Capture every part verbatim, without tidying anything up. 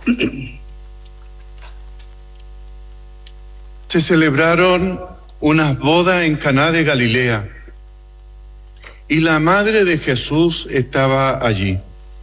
Se celebraron unas bodas en Caná de Galilea y la madre de Jesús estaba allí.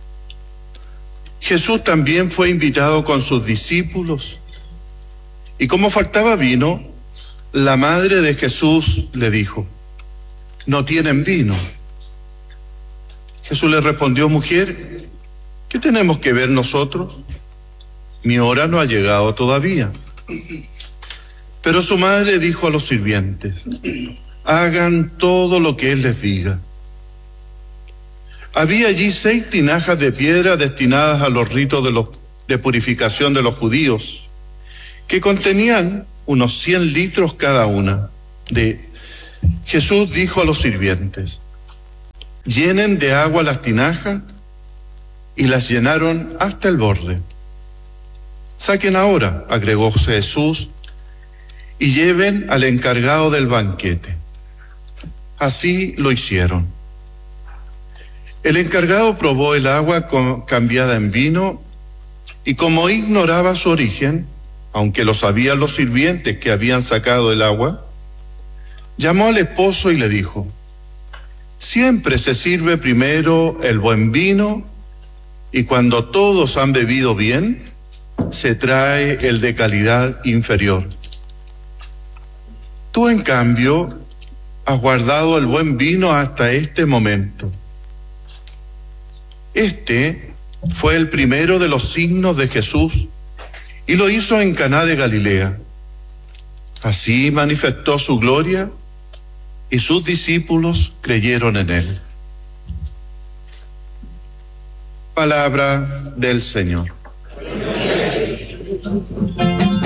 Jesús también fue invitado con sus discípulos y como faltaba vino, la madre de Jesús le dijo: no tienen vino. Jesús le respondió: mujer, ¿qué tenemos que ver nosotros? Mi hora no ha llegado todavía. Pero su madre dijo a los sirvientes: hagan todo lo que él les diga. Había allí seis tinajas de piedra destinadas a los ritos de, los, de purificación de los judíos, que contenían unos cien litros cada una. De Jesús dijo a los sirvientes: llenen de agua las tinajas, y las llenaron hasta el borde. Saquen ahora, agregó Jesús, y lleven al encargado del banquete. Así lo hicieron. El encargado probó el agua con, cambiada en vino, y como ignoraba su origen, aunque lo sabían los sirvientes que habían sacado el agua, llamó al esposo y le dijo: siempre se sirve primero el buen vino, y cuando todos han bebido bien, se trae el de calidad inferior. Tú, en cambio, has guardado el buen vino hasta este momento. Este fue el primero de los signos de Jesús, y lo hizo en Caná de Galilea. Así manifestó su gloria, y sus discípulos creyeron en él. Palabra del Señor.